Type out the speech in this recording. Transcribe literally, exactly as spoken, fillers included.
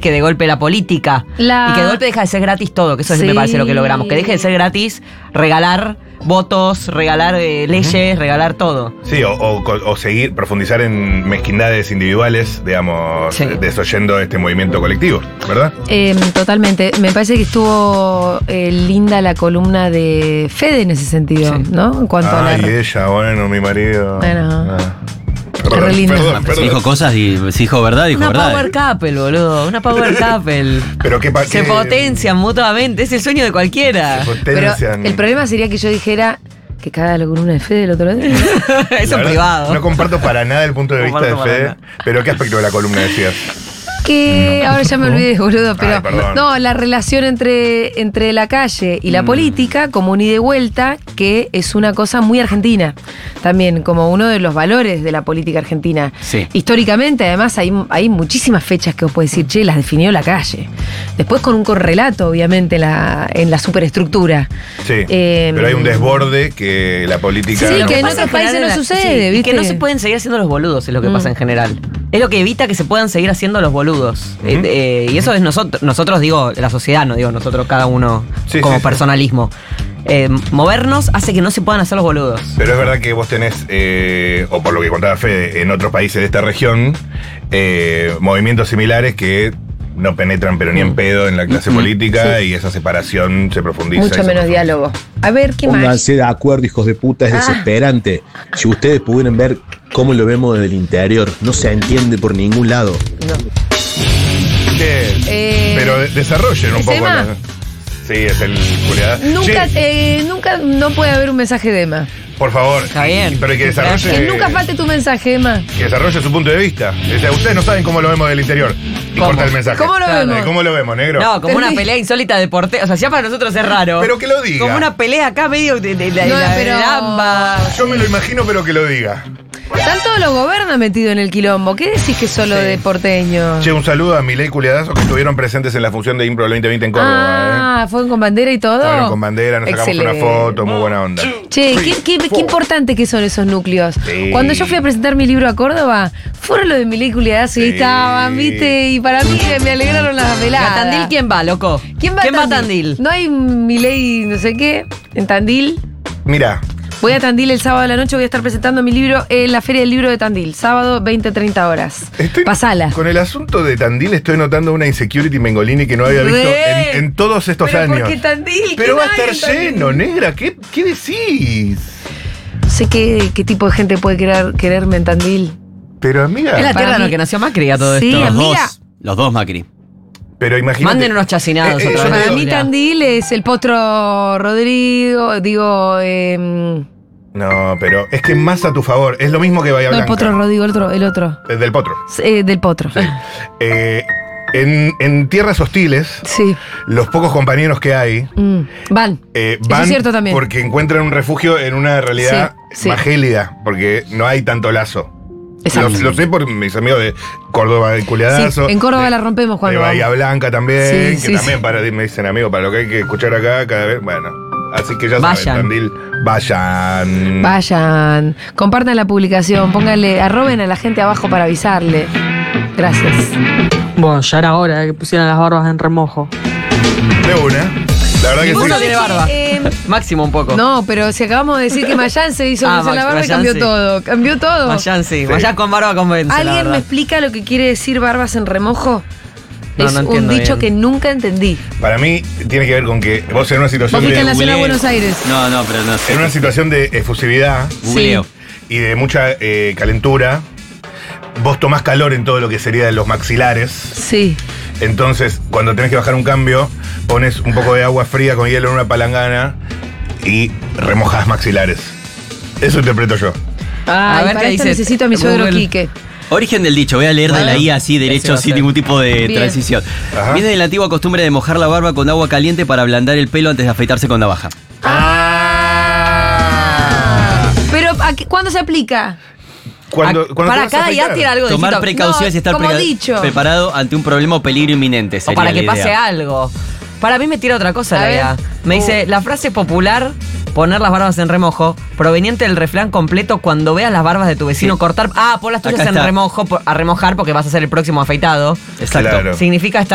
que de golpe la política. La... Y que de golpe deja de ser gratis todo, que eso Sí. me parece lo que logramos. Que deje de ser gratis regalar votos, regalar eh, leyes, uh-huh. regalar todo. Sí, o, o, o seguir, profundizar en mezquindades individuales, digamos, sí. desoyendo este movimiento colectivo, ¿verdad? Eh, totalmente. Me parece que estuvo eh, linda la columna de Fede en ese sentido, sí. ¿no? En cuanto Ay, a la... ella, bueno, mi marido. Bueno. Ah. Perdón, perdón, perdón. Se dijo cosas y se dijo verdad, dijo una verdad. Una power couple, boludo. Una power couple. Pero qué pa- Se qué... potencian mutuamente. Es el sueño de cualquiera. Se potencian. Pero el problema sería que yo dijera que cada la columna de Fede el otro día. Eso es privado. No comparto para nada el punto de vista de Fede. Pero ¿qué aspecto de la columna decías? Que ahora ya me olvidé, boludo, pero Ay, no, la relación entre, entre la calle y la mm. política como un ida y vuelta, que es una cosa muy argentina, también como uno de los valores de la política argentina. Sí. Históricamente, además, hay, hay muchísimas fechas que vos podés decir, che, las definió la calle. Después con un correlato, obviamente, la, en la superestructura. Sí, eh, pero hay un desborde que la política... Sí, no. que en otros países no sucede, sí, ¿viste? Y que no se pueden seguir haciendo los boludos, es lo que mm. pasa en general. Es lo que evita que se puedan seguir haciendo los boludos. Uh-huh. eh, eh, y eso es nosotros, nosotros digo, la sociedad, no digo nosotros, cada uno sí, como sí, personalismo. Eh, movernos hace que no se puedan hacer los boludos. Pero es verdad que vos tenés, eh, o por lo que contaba Fede, en otros países de esta región, eh, movimientos similares que no penetran pero ni en pedo en la clase uh-huh. política, sí. y esa separación se profundiza. Mucho menos profundiza. diálogo. A ver, ¿qué más? Pónganse de acuerdo, hijos de puta, es ah. desesperante. Si ustedes pudieran ver cómo lo vemos desde el interior, no se entiende por ningún lado. No. Eh, pero de- desarrollen un poco. La, sí, es el culiada. Nunca, eh, nunca no puede haber un mensaje de Emma. Por favor. Está bien. Pero hay que desarrolle. Que nunca falte tu mensaje, Emma. Que desarrolle su punto de vista. O sea, ustedes no saben cómo lo vemos del interior. Y ¿Cómo? corta el mensaje. ¿Cómo lo Claro. vemos? ¿Cómo lo vemos, negro? No, como una Termi- pelea insólita de portero. O sea, ya para nosotros es raro. Pero que lo diga. Como una pelea acá medio de, de, de, No, la, pero- de ambas. Yo me lo imagino, pero que lo diga. Están todos los gobiernos metidos en el quilombo. ¿Qué decís que es solo Sí. de porteño? Che, un saludo a Milei Culiadazo que estuvieron presentes en la función de Impro veinte veinte en Córdoba. Ah, ¿eh? ¿fueron con bandera y todo? Fueron con bandera, nos sacamos Excelente. una foto, muy buena onda. Che, qué, qué, qué importante que son esos núcleos. Sí. Cuando yo fui a presentar mi libro a Córdoba, fueron los de Milei Culiadazo y ahí Sí. estaban, ¿viste? Y para mí me alegraron las ¿Y veladas. a Tandil quién va, loco? ¿Quién va, ¿Quién a va a Tandil? No hay Milei no sé qué en Tandil. Mira, Voy a Tandil el sábado de la noche, voy a estar presentando mi libro en la Feria del Libro de Tandil, sábado veinte treinta horas. estoy Pasala. con el asunto de Tandil estoy notando una insecurity mengolini que no había visto Re. en, en todos estos Pero años. ¿por qué Tandil? Pero ¿Qué va a hay estar en Tandil? lleno, negra. ¿Qué, qué decís? No sé qué, qué tipo de gente puede querer, quererme en Tandil. Pero amiga, Es la Para tierra en mí- la que nació Macri a todo Sí, esto. Los amiga. dos, los dos Macri. pero imagínate. Manden unos chacinados Eh, eh, otra yo vez. Para digo- mí Julia. Tandil es el Potro Rodrigo, digo, eh, No, pero es que más a tu favor. Es lo mismo que Bahía no el Blanca. Potro Rodrigo, el otro, el otro. Eh, Del potro. Eh, del Potro. Sí. Eh, en, en tierras hostiles, Sí. los pocos compañeros que hay Mm. Van. eh, Eso van es cierto también. porque encuentran un refugio en una realidad Sí, sí. más gélida, porque no hay tanto lazo. Exacto. Lo, lo sé por mis amigos de Córdoba y Culiadazo. Sí, en Córdoba de- la rompemos cuando De Bahía vamos. Blanca también, Sí, que sí, también sí. para, me dicen, amigo, para lo que hay que escuchar acá cada vez, bueno. Así que ya Vayan. saben, Tandil, vayan. Vayan, compartan la publicación, pónganle, arroben a la gente abajo para avisarle. Gracias. Bueno, ya era hora de que pusieran las barbas en remojo. De una. La verdad que Ninguno sí. tiene barba. Eh, Máximo un poco. No, pero si acabamos de decir que Mayán se hizo Ah, crecer la Max- barba y Mayán cambió sí. todo. Cambió todo. Mayán sí. Sí. Mayán con barba convence, la ¿Alguien me verdad. explica lo que quiere decir barbas en remojo? No, es no un entiendo dicho bien. que nunca entendí. Para mí tiene que ver con que vos en una Vos situación fuiste de, en la ciudad de Googleo. Buenos Aires. No, no, pero no sé. en una situación de efusividad Googleo. y de mucha eh, calentura, vos tomás calor en todo lo que sería de los maxilares. Sí. Entonces, cuando tenés que bajar un cambio, pones un poco de agua fría con hielo en una palangana y remojas maxilares. Eso interpreto yo. Ay, A ver para qué esto dice necesito a mi suegro Google. Quique. Origen del dicho, voy a leer de Bueno, la I A así, ese derecho, va a sin ser. ningún tipo de Bien. transición. Ajá. Viene de la antigua costumbre de mojar la barba con agua caliente para ablandar el pelo antes de afeitarse con navaja. Ah. Pero, ¿a qué- ¿cuándo se aplica? Cuando, Ah, cuando para te vas a cada día afeitar. tiene algo Tomar distinto. precauciones y estar como preca- dicho. preparado ante un problema o peligro inminente. O sería para la que pase idea. algo. Para mí me tira otra cosa A la ver. idea. Me Uh. dice, la frase popular, poner las barbas en remojo, proveniente del refrán completo, cuando veas las barbas de tu vecino Sí. cortar, ah, pon las tuyas Acá en está. remojo, por- a remojar porque vas a ser el próximo afeitado. Exacto. Claro. Significa estar